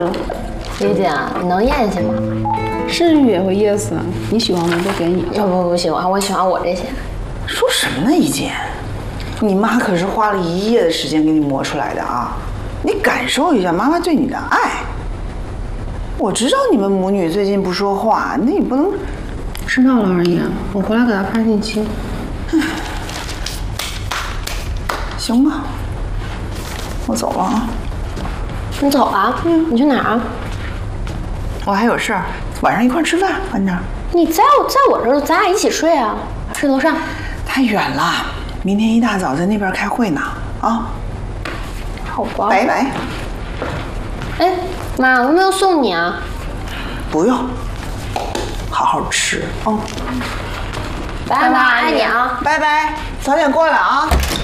李姐，你能咽下吗？ 是也会噎死，你喜欢的都给你。 不喜欢，我喜欢我这些。 说什么呢，一姐？你妈可是花了1夜的时间给你磨出来的啊！你感受一下妈妈对你的爱。我知道你们母女最近不说话，那你不能。 知道了，二姨，我回来给她发信息。 行吧，我走了啊。 你走啊？你去哪儿啊？ 我还有事儿，晚上一块吃饭，晚点。 你在我这儿，咱俩一起睡啊，睡楼上。 太远了，明天一大早在那边开会呢。啊， 好吧。 拜拜。 哎，妈，我有没有送你啊？ 不用，好好吃啊。 拜拜，爱你啊。 拜拜，早点过来啊。